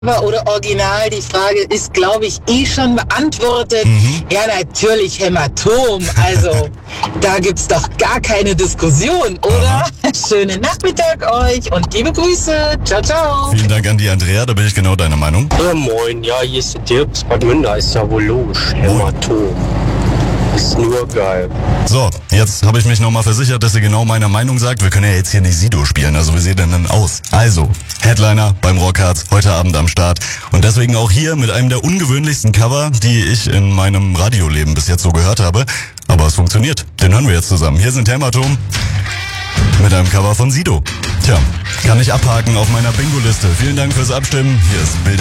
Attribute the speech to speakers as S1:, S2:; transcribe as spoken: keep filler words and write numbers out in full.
S1: oder Original, die Frage ist, glaube ich, eh schon beantwortet. Mhm. Ja, natürlich Hämatom. Also, da gibt's doch gar keine Diskussion, oder? Aha. Schönen Nachmittag euch und liebe Grüße. Ciao, ciao.
S2: Vielen Dank an die Andrea, da bin ich genau deiner Meinung.
S3: Ja, moin. Ja, hier ist der Dirk. Bad Münder ist ja wohl logisch. Hämatom. Ist nur geil.
S2: So, jetzt habe ich mich nochmal versichert, dass ihr genau meiner Meinung sagt. Wir können ja jetzt hier nicht Sido spielen, also wie sieht denn denn aus? Also, Headliner beim Rockharz, heute Abend am Start. Und deswegen auch hier mit einem der ungewöhnlichsten Cover, die ich in meinem Radioleben bis jetzt so gehört habe. Aber es funktioniert, den hören wir jetzt zusammen. Hier sind Hämatom mit einem Cover von Sido. Tja, kann ich abhaken auf meiner Bingo-Liste. Vielen Dank fürs Abstimmen. Hier ist Bilder.